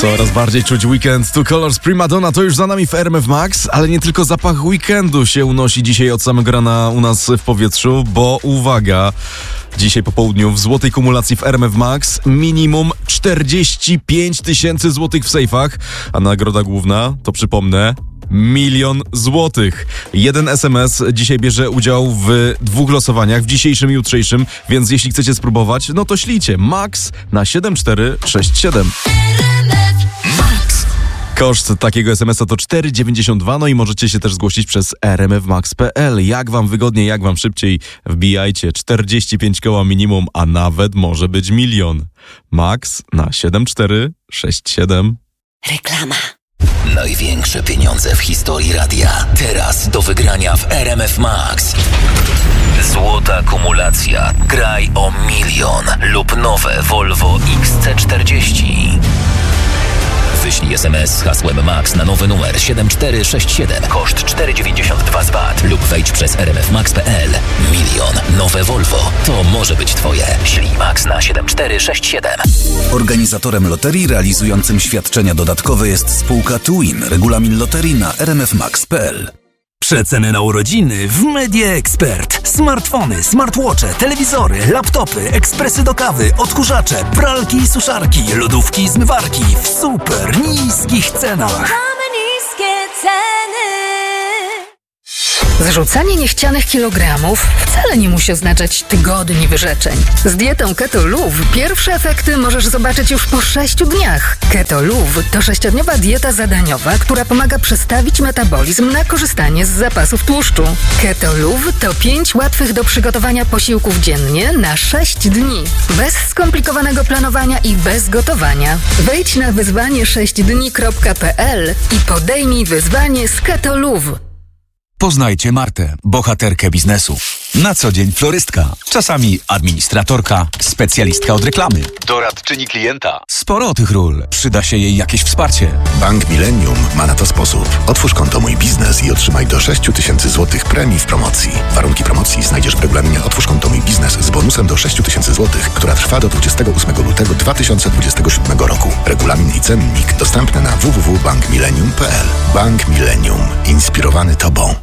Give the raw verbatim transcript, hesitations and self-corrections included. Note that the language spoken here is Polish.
Coraz bardziej czuć weekend. Two Colors Primadonna to już za nami w R M F Max, ale nie tylko zapach weekendu się unosi dzisiaj od samego rana u nas w powietrzu, bo uwaga, dzisiaj po południu w złotej kumulacji w R M F Max minimum czterdzieści pięć tysięcy złotych w sejfach, a nagroda główna, to przypomnę, milion złotych. Jeden S M S dzisiaj bierze udział w dwóch losowaniach, w dzisiejszym i jutrzejszym, więc jeśli chcecie spróbować, no to ślijcie Max na siedem cztery sześć siedem. Koszt takiego es em es a to cztery dziewięćdziesiąt dwa, no i możecie się też zgłosić przez r m f max kropka p l. Jak wam wygodniej, jak wam szybciej, wbijajcie. czterdzieści pięć koła minimum, a nawet może być milion. Max na siedem cztery sześć siedem. Reklama. Największe pieniądze w historii radia. Teraz do wygrania w R M F Max. Złota kumulacja. Graj o milion lub nowe Volvo X C czterdzieści. Wyślij es em es z hasłem MAX na nowy numer siedem cztery sześć siedem. Koszt cztery dziewięćdziesiąt dwa z V A T lub wejdź przez r m f max kropka p l. Milion. Nowe Volvo. To może być twoje. Ślij MAX na siedem cztery sześć siedem. Organizatorem loterii realizującym świadczenia dodatkowe jest spółka Twin. Regulamin loterii na r m f max kropka p l. Przeceny na urodziny w Media Expert. Smartfony, smartwatche, telewizory, laptopy, ekspresy do kawy, odkurzacze, pralki i suszarki, lodówki i zmywarki w super niskich cenach. Mamy niskie ceny. Zrzucanie niechcianych kilogramów wcale nie musi oznaczać tygodni wyrzeczeń. Z dietą Keto Luv pierwsze efekty możesz zobaczyć już po sześciu dniach. Keto Luv to sześciodniowa dieta zadaniowa, która pomaga przestawić metabolizm na korzystanie z zapasów tłuszczu. Keto Luv to pięć łatwych do przygotowania posiłków dziennie na sześć dni. Bez skomplikowanego planowania i bez gotowania. Wejdź na wyzwanie sześć dni kropka p l i podejmij wyzwanie z Keto Luv. Poznajcie Martę, bohaterkę biznesu. Na co dzień florystka, czasami administratorka, specjalistka od reklamy, doradczyni klienta. Sporo tych ról. Przyda się jej jakieś wsparcie. Bank Millennium ma na to sposób. Otwórz konto Mój Biznes i otrzymaj do sześć tysięcy złotych premii w promocji. Warunki promocji znajdziesz w regulaminie Otwórz konto Mój Biznes z bonusem do sześć tysięcy złotych, która trwa do dwudziestego ósmego lutego dwa tysiące dwudziestego siódmego roku. Regulamin i cennik dostępny na w w w kropka bank millennium kropka p l. Bank Millennium. Inspirowany Tobą.